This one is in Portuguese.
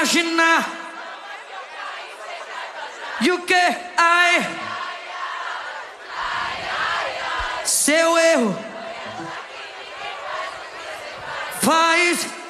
imaginar. E o que? Ai, seu erro faz